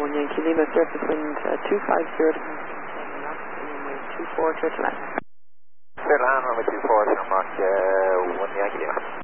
1 Yankee Lima, surface wind 250, 24 clear to land. Clear to land, runway 24, Shamrock 1 Yankee Lima.